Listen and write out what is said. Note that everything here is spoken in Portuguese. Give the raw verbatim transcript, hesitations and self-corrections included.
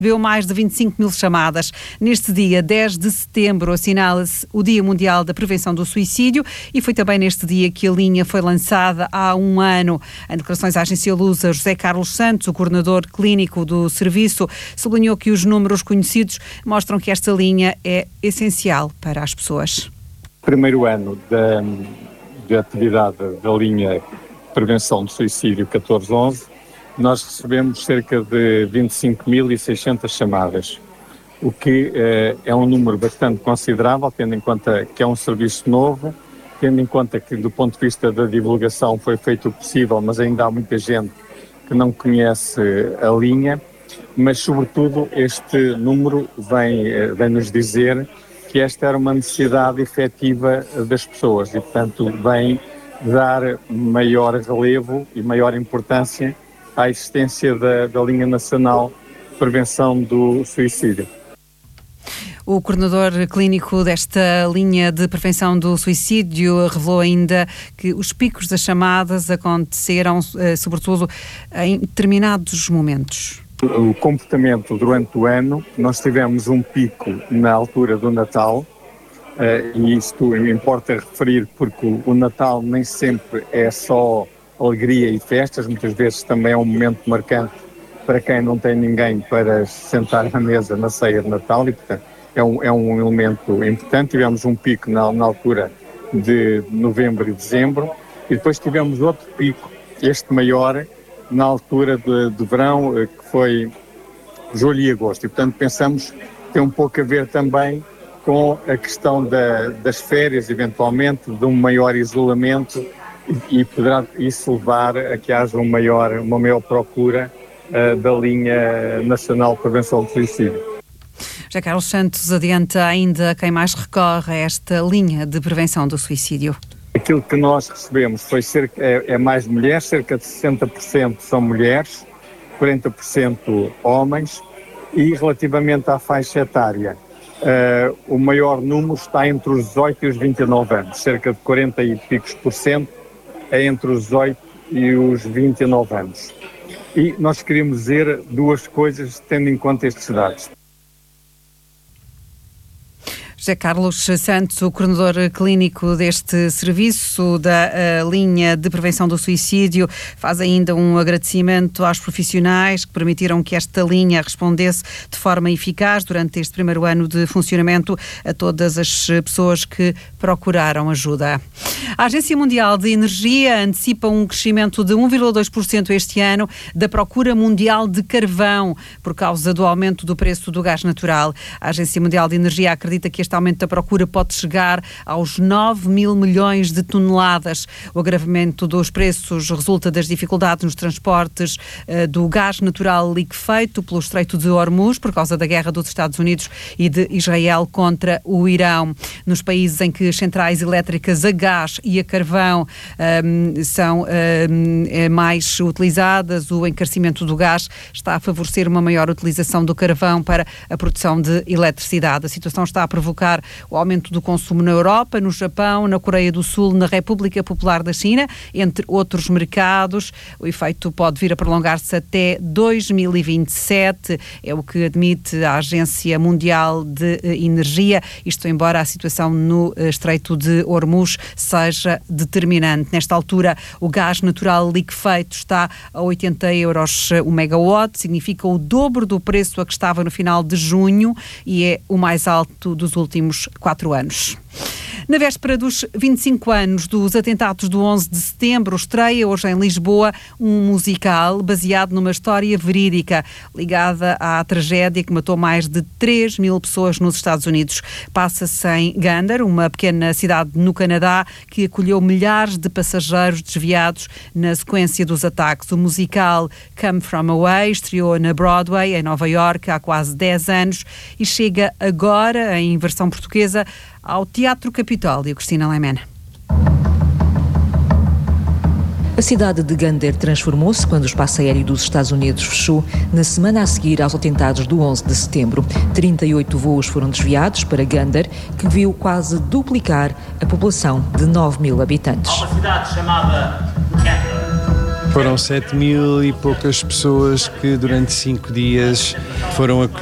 Recebeu mais de vinte e cinco mil chamadas. Neste dia, dez de setembro, assinala-se o Dia Mundial da Prevenção do Suicídio e foi também neste dia que a linha foi lançada há um ano. Em declarações à agência Lusa, José Carlos Santos, o coordenador clínico do serviço, sublinhou que os números conhecidos mostram que esta linha é essencial para as pessoas. Primeiro ano da, de atividade da linha Prevenção do Suicídio catorze onze, nós recebemos cerca de vinte e cinco mil e seiscentas chamadas, o que eh, é um número bastante considerável, tendo em conta que é um serviço novo, tendo em conta que do ponto de vista da divulgação foi feito o possível, mas ainda há muita gente que não conhece a linha, mas sobretudo este número vem, eh, vem nos dizer que esta era uma necessidade efetiva das pessoas e, portanto, vem dar maior relevo e maior importância à existência da, da linha nacional de prevenção do suicídio. O coordenador clínico desta linha de prevenção do suicídio revelou ainda que os picos das chamadas aconteceram, sobretudo, em determinados momentos. O comportamento durante o ano, nós tivemos um pico na altura do Natal, e isto importa referir porque o Natal nem sempre é só alegria e festas, muitas vezes também é um momento marcante para quem não tem ninguém para sentar à mesa na ceia de Natal e, portanto, é um, é um elemento importante. Tivemos um pico na, na altura de novembro e dezembro e depois tivemos outro pico, este maior, na altura de, de verão, que foi julho e agosto. E, portanto, pensamos que tem um pouco a ver também com a questão da, das férias, eventualmente, de um maior isolamento e poderá isso levar a que haja um maior, uma maior procura uh, da linha nacional de prevenção do suicídio. José Carlos Santos adianta ainda quem mais recorre a esta linha de prevenção do suicídio. Aquilo que nós recebemos foi cerca, é, é mais mulheres, cerca de sessenta por cento são mulheres, quarenta por cento homens e relativamente à faixa etária, uh, o maior número está entre os dezoito e os vinte e nove anos, cerca de quarenta e picos por cento é entre os dezoito e os vinte e nove anos. E nós queríamos dizer duas coisas tendo em conta estes dados. José Carlos Santos, o coordenador clínico deste serviço da uh, linha de prevenção do suicídio, faz ainda um agradecimento aos profissionais que permitiram que esta linha respondesse de forma eficaz durante este primeiro ano de funcionamento a todas as pessoas que procuraram ajuda. A Agência Mundial de Energia antecipa um crescimento de um vírgula dois por cento este ano da procura mundial de carvão por causa do aumento do preço do gás natural. A Agência Mundial de Energia acredita que este aumento da procura pode chegar aos nove mil milhões de toneladas. O agravamento dos preços resulta das dificuldades nos transportes uh, do gás natural liquefeito pelo Estreito de Hormuz, por causa da guerra dos Estados Unidos e de Israel contra o Irão. Nos países em que as centrais elétricas a gás e a carvão um, são um, mais utilizadas, o encarecimento do gás está a favorecer uma maior utilização do carvão para a produção de eletricidade. A situação está a provocar o aumento do consumo na Europa, no Japão, na Coreia do Sul, na República Popular da China, entre outros mercados. O efeito pode vir a prolongar-se até dois mil e vinte e sete, é o que admite a Agência Mundial de Energia, isto embora a situação no Estreito de Hormuz seja determinante. Nesta altura, o gás natural liquefeito está a oitenta euros o megawatt, significa o dobro do preço a que estava no final de junho e é o mais alto dos últimos últimos quatro anos. Na véspera dos vinte e cinco anos dos atentados do onze de setembro, estreia hoje em Lisboa um musical baseado numa história verídica ligada à tragédia que matou mais de três mil pessoas nos Estados Unidos. Passa-se em Gander, uma pequena cidade no Canadá que acolheu milhares de passageiros desviados na sequência dos ataques. O musical Come From Away estreou na Broadway, em Nova Iorque, há quase dez anos e chega agora, em versão portuguesa, ao Teatro Capitólio. Cristina Lemena. A cidade de Gander transformou-se quando o espaço aéreo dos Estados Unidos fechou na semana a seguir aos atentados do onze de setembro. trinta e oito voos foram desviados para Gander, que viu quase duplicar a população de nove mil habitantes. Há uma cidade chamada Gander. Foram sete mil e poucas pessoas que durante cinco dias foram acolhidas